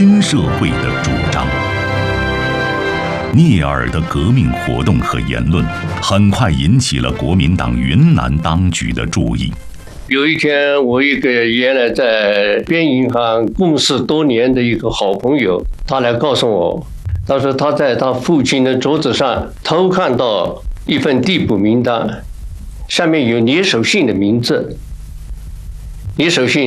新社会的主张。聂耳的革命活动和言论很快引起了国民党云南当局的注意。 有一天，我一个原来在边银行共事多年的一个好朋友，他来告诉我，他说他在他父亲的桌子上偷看到一份地补名单，上面有聂守信的名字。聂守信